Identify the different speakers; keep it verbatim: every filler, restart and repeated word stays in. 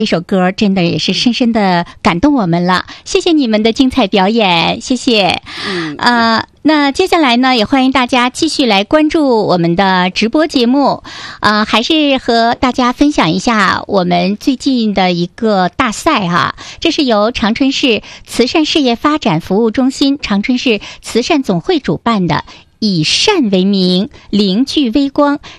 Speaker 1: 这首歌真的也是深深的感动我们了，谢谢你们的精彩表演，谢谢。嗯啊、呃，那接下来呢，也欢迎大家继续来关注我们的直播节目，啊、呃，还是和大家分享一下我们最近的一个大赛哈，这是由长春市慈善事业发展服务中心、长春市慈善总会主办的。以善为名，凝聚微光，